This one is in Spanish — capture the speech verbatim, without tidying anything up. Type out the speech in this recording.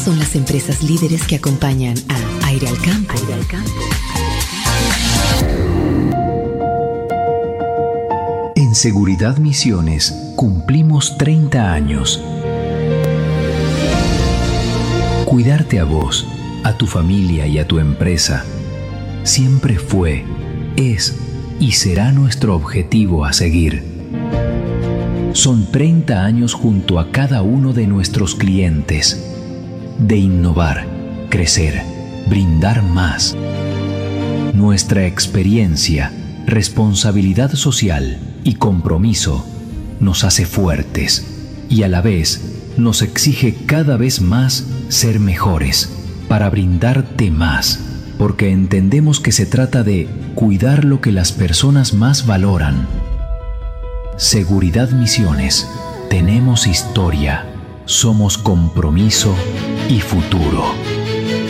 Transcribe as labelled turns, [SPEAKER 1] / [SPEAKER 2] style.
[SPEAKER 1] Son las empresas líderes que acompañan a Aire al Campo. Aire al Campo.
[SPEAKER 2] En Seguridad Misiones cumplimos treinta años. Cuidarte a vos, a tu familia y a tu empresa siempre fue, es y será nuestro objetivo a seguir. Son treinta años junto a cada uno de nuestros clientes, de innovar, crecer, brindar más. Nuestra experiencia, responsabilidad social y compromiso nos hace fuertes y a la vez nos exige cada vez más ser mejores para brindarte más, porque entendemos que se trata de cuidar lo que las personas más valoran. Seguridad Misiones. Tenemos historia, somos compromiso y futuro.